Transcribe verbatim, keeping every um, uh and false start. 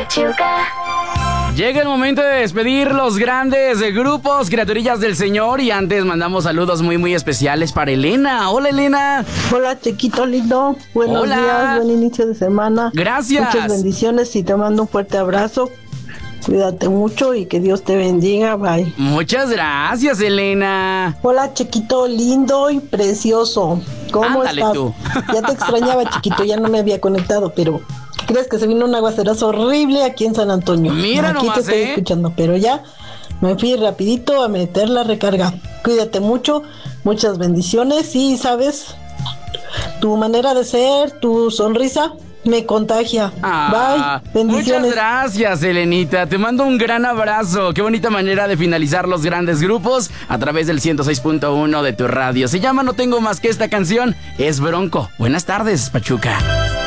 Pachuca. Llega el momento de despedir los grandes grupos, criaturillas del Señor. Y antes mandamos saludos muy, muy especiales para Elena. Hola, Elena. Hola, chiquito lindo. Buenos Hola. días, buen inicio de semana. Gracias. Muchas bendiciones y te mando un fuerte abrazo. Cuídate mucho y que Dios te bendiga. Bye. Muchas gracias, Elena. Hola, chiquito lindo y precioso. ¿Cómo Ándale estás? tú. Ya te extrañaba, chiquito, ya no me había conectado, pero ¿qué crees? Que se vino un aguacerazo horrible aquí en San Antonio. Mira aquí nomás, te estoy ¿eh? escuchando, pero ya me fui rapidito a meter la recarga. Cuídate mucho, muchas bendiciones y, ¿sabes? Tu manera de ser, tu sonrisa me contagia. Ah, Bye, bendiciones. Muchas gracias, Elenita. Te mando un gran abrazo. Qué bonita manera de finalizar los grandes grupos a través del ciento seis punto uno de tu radio. Se llama No Tengo Más Que Esta Canción. Es Bronco. Buenas tardes, Pachuca.